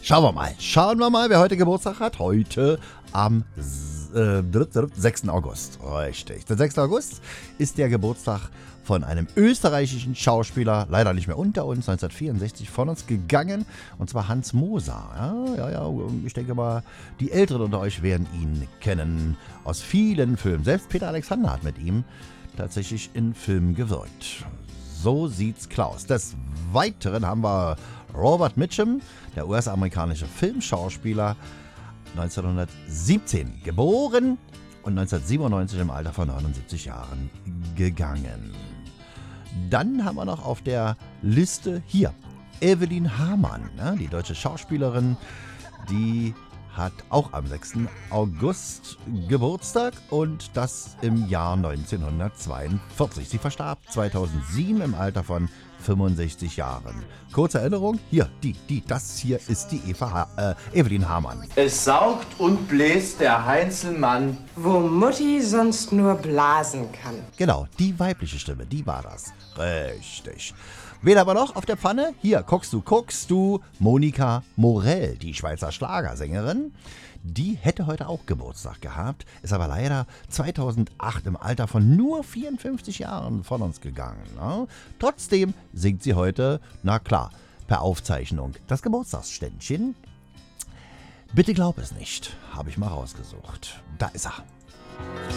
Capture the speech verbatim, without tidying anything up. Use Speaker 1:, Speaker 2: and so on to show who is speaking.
Speaker 1: Schauen wir mal. Schauen wir mal, wer heute Geburtstag hat. Heute am äh, sechsten August. Richtig. Der sechste August ist der Geburtstag von einem österreichischen Schauspieler, leider nicht mehr unter uns, neunzehnhundertvierundsechzig von uns gegangen, und zwar Hans Moser. Ja, ja, ja, ich denke mal, die Älteren unter euch werden ihn kennen aus vielen Filmen. Selbst Peter Alexander hat mit ihm tatsächlich in Filmen gewirkt. So sieht's Klaus. Des Weiteren haben wir Robert Mitchum, der U S-amerikanische Filmschauspieler, neunzehnhundertsiebzehn geboren und neunzehnhundertsiebenundneunzig im Alter von neunundsiebzig Jahren gegangen. Dann haben wir noch auf der Liste hier Evelyn Hamann, ne, die deutsche Schauspielerin, die hat auch am sechsten August Geburtstag und das im Jahr neunzehnhundertzweiundvierzig. Sie verstarb zweitausendsieben im Alter von fünfundsechzig Jahren. Kurze Erinnerung, hier, die, die, das hier ist die Eva ha äh, Evelyn Hamann.
Speaker 2: Es saugt und bläst der Heinzelmann,
Speaker 3: wo Mutti sonst nur blasen kann.
Speaker 1: Genau, die weibliche Stimme, die war das. Richtig. Wen haben wir noch auf der Pfanne? Hier, guckst du, guckst du, Monika Morell, die Schweizer Schlagersängerin. Die hätte heute auch Geburtstag gehabt, ist aber leider zweitausendacht im Alter von nur vierundfünfzig Jahren von uns gegangen. Ne? Trotzdem singt sie heute, na klar, per Aufzeichnung das Geburtstagsständchen. Bitte glaub es nicht, habe ich mal rausgesucht. Da ist er.